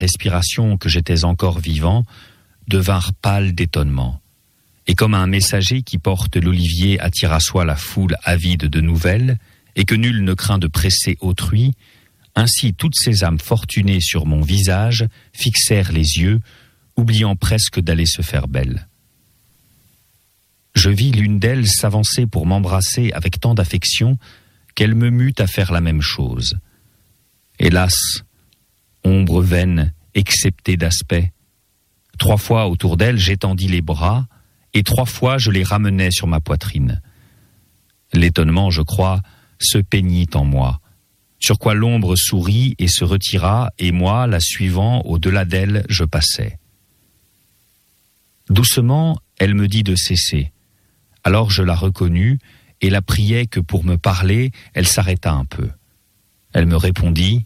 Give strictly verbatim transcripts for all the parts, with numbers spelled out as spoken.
respiration que j'étais encore vivant, devinrent pâles d'étonnement. Et comme un messager qui porte l'olivier attire à soi la foule avide de nouvelles, et que nul ne craint de presser autrui, ainsi toutes ces âmes fortunées sur mon visage fixèrent les yeux, oubliant presque d'aller se faire belles. Je vis l'une d'elles s'avancer pour m'embrasser avec tant d'affection qu'elle me mut à faire la même chose. Hélas, ombre vaine, exceptée d'aspect, trois fois autour d'elle j'étendis les bras, et trois fois je les ramenai sur ma poitrine. L'étonnement, je crois, se peignit en moi, sur quoi l'ombre sourit et se retira, et moi, la suivant, au-delà d'elle, je passais. Doucement, elle me dit de cesser. Alors je la reconnus, et la priai que pour me parler, elle s'arrêta un peu. Elle me répondit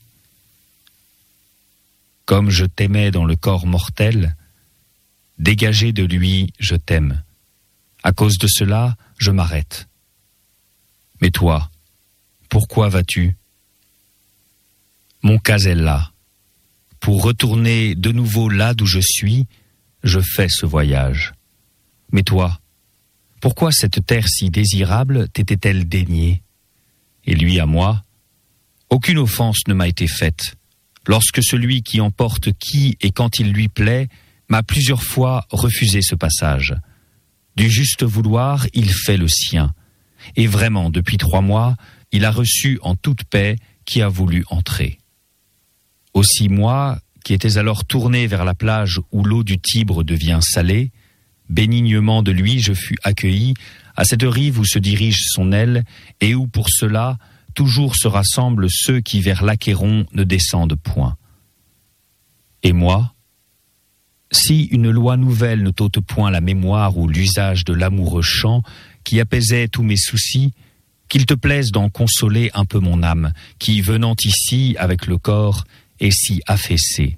« Comme je t'aimais dans le corps mortel, dégagé de lui, je t'aime. À cause de cela, je m'arrête. Mais toi, pourquoi vas-tu ? Mon cas est là. Pour retourner de nouveau là d'où je suis, je fais ce voyage. Mais toi, pourquoi cette terre si désirable t'était-elle déniée ? Et lui à moi, aucune offense ne m'a été faite, lorsque celui qui emporte qui et quand il lui plaît m'a plusieurs fois refusé ce passage. Du juste vouloir, il fait le sien. Et vraiment, depuis trois mois, il a reçu en toute paix qui a voulu entrer. Aussi moi, qui étais alors tourné vers la plage où l'eau du Tibre devient salée, bénignement de lui je fus accueilli à cette rive où se dirige son aile et où pour cela toujours se rassemblent ceux qui vers l'Achéron ne descendent point. Et moi, si une loi nouvelle ne t'ôte point la mémoire ou l'usage de l'amoureux chant qui apaisait tous mes soucis, qu'il te plaise d'en consoler un peu mon âme, qui, venant ici avec le corps, est si affaissée.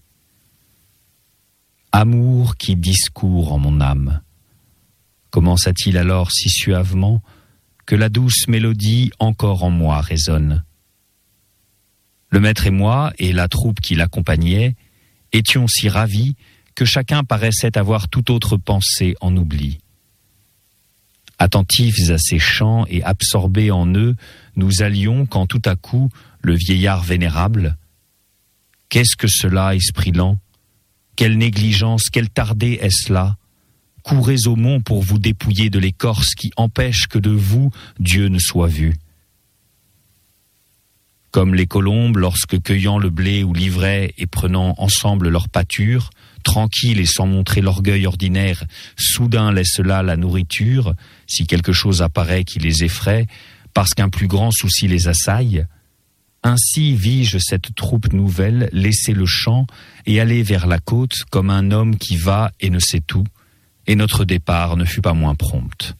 Amour qui discourt en mon âme. Commença-t-il alors si suavement que la douce mélodie encore en moi résonne. Le maître et moi, et la troupe qui l'accompagnait, étions si ravis que chacun paraissait avoir toute autre pensée en oubli. Attentifs à ces chants et absorbés en eux, nous allions quand tout à coup, le vieillard vénérable, « Qu'est-ce que cela, esprit lent ? Quelle négligence, quelle tardée est-ce là ? Courez au mont pour vous dépouiller de l'écorce qui empêche que de vous, Dieu ne soit vu. » Comme les colombes, lorsque cueillant le blé ou l'ivraie et prenant ensemble leur pâture, tranquilles et sans montrer l'orgueil ordinaire, soudain laissent là la nourriture, si quelque chose apparaît qui les effraie, parce qu'un plus grand souci les assaille, ainsi vis-je cette troupe nouvelle laisser le champ et aller vers la côte comme un homme qui va et ne sait tout, et notre départ ne fut pas moins prompt.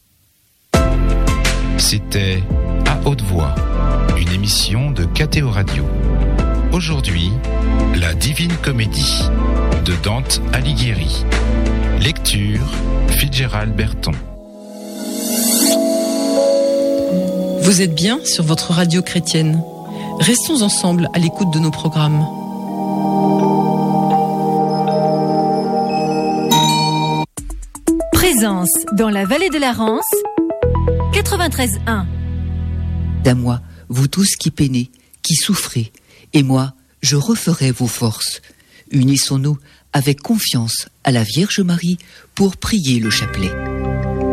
C'était À haute voix, une émission de K T O Radio. Aujourd'hui, La Divine Comédie de Dante Alighieri. Lecture, Fitzgerald Berton. Vous êtes bien sur votre radio chrétienne. Restons ensemble à l'écoute de nos programmes. Présence dans la vallée de la Rance, quatre-vingt-treize un. À moi, vous tous qui peinez, qui souffrez, et moi, je referai vos forces. Unissons-nous avec confiance à la Vierge Marie pour prier le chapelet.